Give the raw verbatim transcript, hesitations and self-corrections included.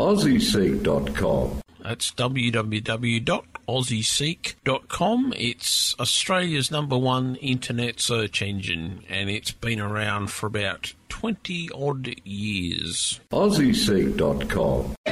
aussie seek dot com. That's w w w dot aussie seek dot com. It's Australia's number one internet search engine, and it's been around for about twenty odd years. aussie seek dot com.